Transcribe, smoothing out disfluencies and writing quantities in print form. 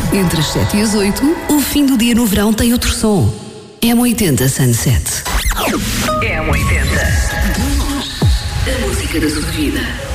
Entre as 7 e as 8, o fim do dia no verão tem outro som. M80 Sunset. M80. A música da sua vida.